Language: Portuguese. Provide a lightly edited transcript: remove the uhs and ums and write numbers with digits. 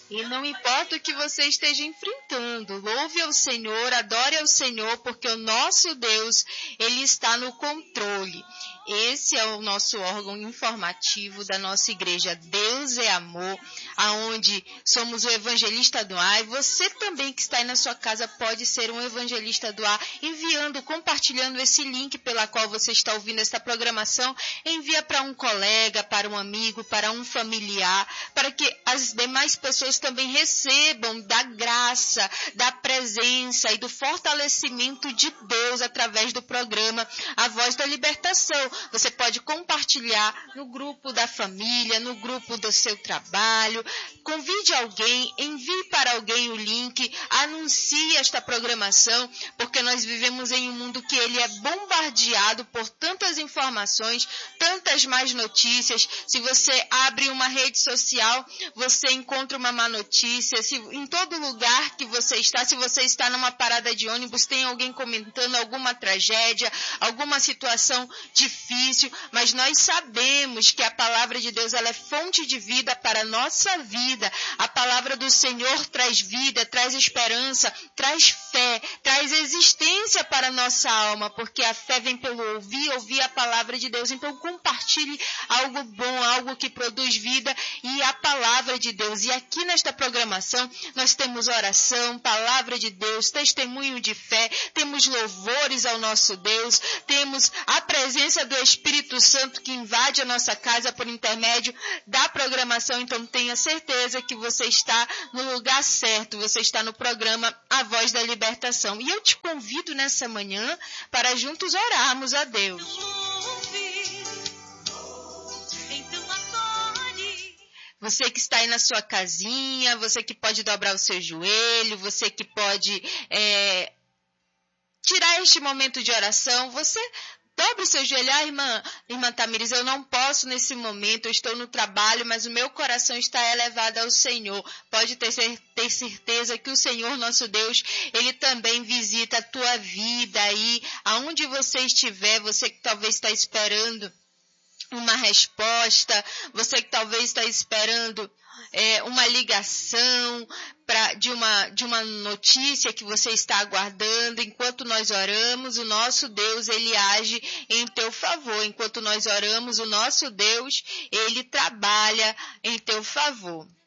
E não importa o que você esteja enfrentando, louve ao Senhor, adore ao Senhor, porque o nosso Deus, Ele está no controle. Esse é o nosso órgão informativo da nossa igreja. Deus é amor, aonde somos o evangelista do ar. E você também que está aí na sua casa pode ser um evangelista do ar, enviando, compartilhando esse link pela qual você está ouvindo esta programação. Envia para um colega, para um amigo, para um familiar, para que as demais pessoas também recebam da graça, da presença e do fortalecimento de Deus através do programa A Voz da Libertação. Você pode compartilhar no grupo da família, no grupo do seu trabalho, convide alguém, envie para alguém o link, anuncie esta programação, porque nós vivemos em um mundo que ele é bombardeado por tantas informações, tantas más notícias. Se você abre uma rede social, você encontra uma má notícia. Se em todo lugar que você está, se você está numa parada de ônibus, tem alguém comentando alguma tragédia, alguma situação difícil, mas nós sabemos que a palavra de Deus ela é fonte de vida para a nossa vida. A palavra do Senhor traz vida, traz esperança, traz fé, traz existência para a nossa alma, porque a fé vem pelo ouvir a palavra de Deus. Então compartilhe algo bom, algo que produz vida e a palavra de Deus. E aqui nesta programação nós temos oração, palavra de Deus, testemunho de fé, temos louvores ao nosso Deus, temos a presença do Espírito Santo que invade a nossa casa por intermédio da programação. Então tenha certeza que você está no lugar certo, você está no programa A Voz da Libertação. E eu te convido nessa manhã para juntos orarmos a Deus. Você que está aí na sua casinha, você que pode dobrar o seu joelho, você que pode tirar este momento de oração, você dobre o seu joelho. Irmã Tamires, eu não posso nesse momento, eu estou no trabalho, mas o meu coração está elevado ao Senhor. Pode ter certeza que o Senhor, nosso Deus, Ele também visita a tua vida aí, aonde você estiver, você que talvez está esperando uma resposta, você que talvez está esperando uma ligação de uma notícia que você está aguardando. Enquanto nós oramos, o nosso Deus, Ele age em teu favor. Enquanto nós oramos, o nosso Deus, Ele trabalha em teu favor.